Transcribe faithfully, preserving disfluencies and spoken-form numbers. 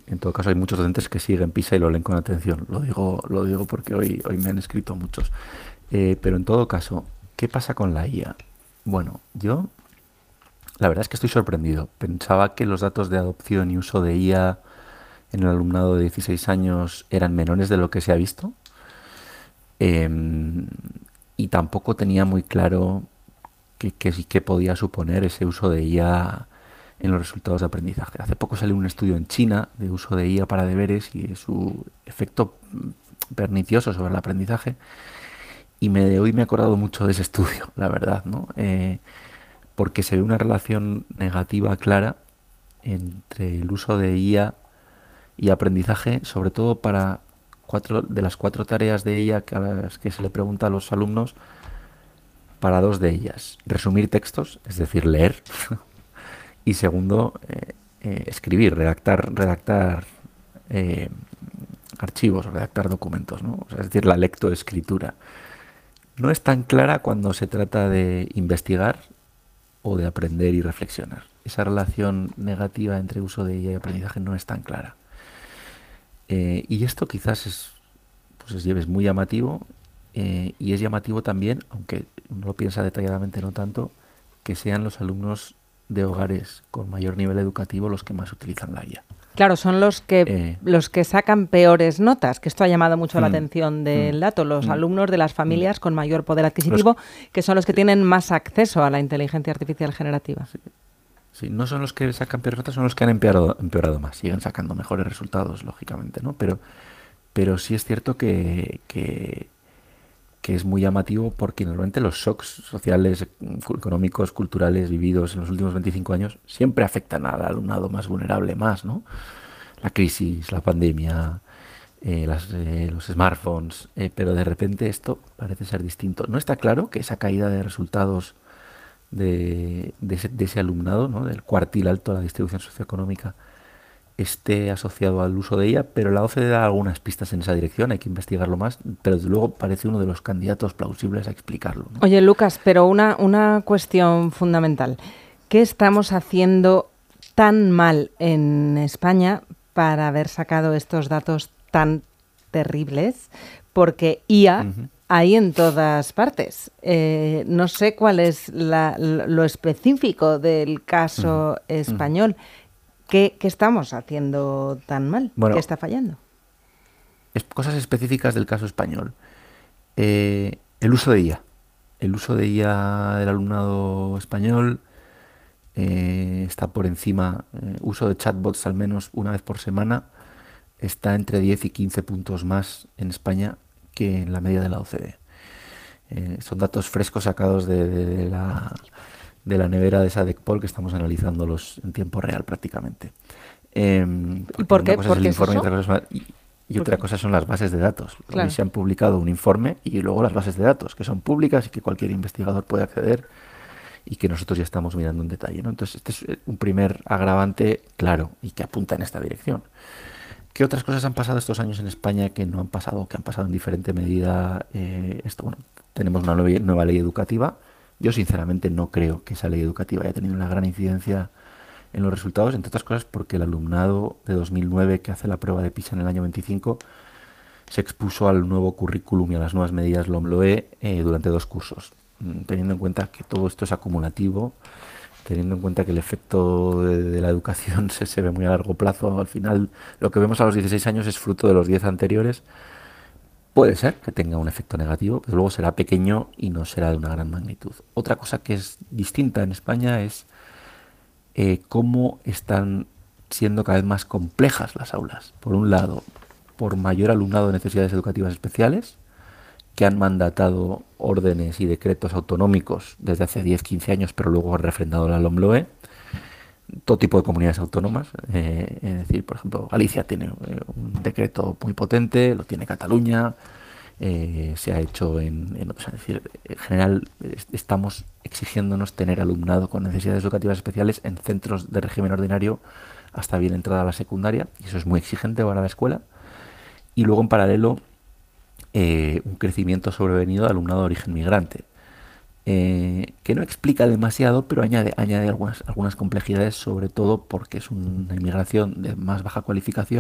En todo caso, hay muchos docentes que siguen PISA y lo leen con atención. Lo digo, lo digo porque hoy, hoy me han escrito muchos. Eh, pero en todo caso, ¿qué pasa con la I A? Bueno, yo la verdad es que estoy sorprendido. Pensaba que los datos de adopción y uso de I A en el alumnado de dieciséis años eran menores de lo que se ha visto. Em, y tampoco tenía muy claro qué, qué, sí qué podía suponer ese uso de I A en los resultados de aprendizaje. Hace poco salió un estudio en China de uso de I A para deberes y de su efecto mm, pernicioso sobre el aprendizaje. Y me, hoy me he acordado mucho de ese estudio, la verdad, ¿no? Eh, porque se ve una relación negativa clara entre el uso de I A y aprendizaje, sobre todo para cuatro de las cuatro tareas de I A que a las que se le pregunta a los alumnos, para dos de ellas. Resumir textos, es decir, leer. Y segundo, eh, eh, escribir, redactar, redactar eh, archivos, redactar documentos, ¿no? O sea, es decir, la lectoescritura. No es tan clara cuando se trata de investigar o de aprender y reflexionar. Esa relación negativa entre uso de I A y aprendizaje no es tan clara. Eh, y esto quizás es, pues es, es muy llamativo eh, y es llamativo también, aunque uno lo piensa detalladamente no tanto, que sean los alumnos de hogares con mayor nivel educativo los que más utilizan la I A. Claro, son los que Eh, los que sacan peores notas, que esto ha llamado mucho la mm, atención mm, del dato, los mm, alumnos de las mm. familias con mayor poder Los, adquisitivo, que son los que tienen más acceso a la inteligencia artificial generativa. sí, sí, no son los que sacan peores notas, son los que han empeorado, empeorado más. Siguen sacando mejores resultados, lógicamente, ¿no? Pero, pero sí es cierto que, que, que es muy llamativo porque normalmente los shocks sociales, cu- económicos, culturales vividos en los últimos veinticinco años siempre afectan al alumnado más vulnerable más, ¿no? La crisis, la pandemia, eh, las, eh, los smartphones, eh, pero de repente esto parece ser distinto. No está claro que esa caída de resultados de, de ese, de ese alumnado, ¿no? Del cuartil alto a la distribución socioeconómica, esté asociado al uso de ella, pero la O C D E da algunas pistas en esa dirección, hay que investigarlo más, pero desde luego parece uno de los candidatos plausibles a explicarlo, ¿no? Oye, Lucas, pero una, una cuestión fundamental. ¿Qué estamos haciendo tan mal en España para haber sacado estos datos tan terribles? Porque I A Ujú, hay en todas partes. Eh, no sé cuál es la- lo específico del ujú, caso ujú. español. ¿Qué, qué estamos haciendo tan mal? ¿Qué Bueno, está fallando? es cosas específicas del caso español. Eh, el uso de I A. El uso de I A del alumnado español eh, está por encima, eh, uso de chatbots al menos una vez por semana, está entre diez y quince puntos más en España que en la media de la O C D E. Eh, son datos frescos sacados de, de- de la, de la nevera de SADECPOL que estamos analizándolos en tiempo real prácticamente. Em, ¿Y porque por una qué? cosa es ¿Por el qué es informe y eso? otra cosa, es- y, y ¿Por otra qué? cosa son las bases de datos. Hoy Claro. se han publicado un informe y luego las bases de datos, que son públicas y que cualquier investigador puede acceder y que nosotros ya estamos mirando en detalle, ¿no? Entonces, este es eh, un primer agravante claro y que apunta en esta dirección. ¿Qué otras cosas han pasado estos años en España que no han pasado, que han pasado en diferente medida? Eh, esto, bueno, tenemos una nueva, nueva ley educativa. Yo sinceramente no creo que esa ley educativa haya tenido una gran incidencia en los resultados, entre otras cosas porque el alumnado de dos mil nueve que hace la prueba de PISA en el año veinticinco se expuso al nuevo currículum y a las nuevas medidas LOMLOE eh, durante dos cursos, mm, teniendo en cuenta que todo esto es acumulativo, teniendo en cuenta que el efecto de, de la educación se, se ve muy a largo plazo. Al final, lo que vemos a los dieciséis años es fruto de los diez anteriores. Puede ser que tenga un efecto negativo, pero luego será pequeño y no será de una gran magnitud. Otra cosa que es distinta en España es eh, cómo están siendo cada vez más complejas las aulas. Por un lado, por mayor alumnado de necesidades educativas especiales, que han mandatado órdenes y decretos autonómicos desde hace diez quince años, pero luego han refrendado la LOMLOE. Todo tipo de comunidades autónomas, eh, es decir, por ejemplo, Galicia tiene eh, un decreto muy potente, lo tiene Cataluña, eh, se ha hecho en, en otros, es decir, en general es- estamos exigiéndonos tener alumnado con necesidades educativas especiales en centros de régimen ordinario hasta bien entrada a la secundaria, y eso es muy exigente para la escuela. Y luego en paralelo eh, un crecimiento sobrevenido de alumnado de origen migrante, eh, que no explica demasiado, pero añade, añade algunas, algunas complejidades, sobre todo porque es una inmigración de más baja cualificación